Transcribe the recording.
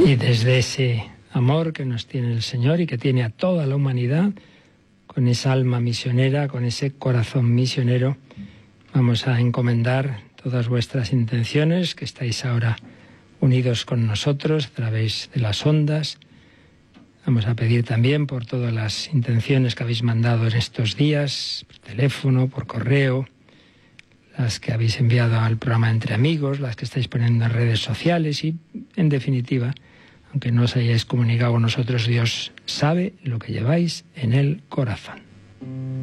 Y desde ese amor que nos tiene el Señor y que tiene a toda la humanidad, con esa alma misionera, con ese corazón misionero, vamos a encomendar todas vuestras intenciones, que estáis ahora unidos con nosotros a través de las ondas. Vamos a pedir también por todas las intenciones que habéis mandado en estos días, por teléfono, por correo, las que habéis enviado al programa Entre Amigos, las que estáis poniendo en redes sociales y, en definitiva, aunque no os hayáis comunicado con nosotros, Dios sabe lo que lleváis en el corazón.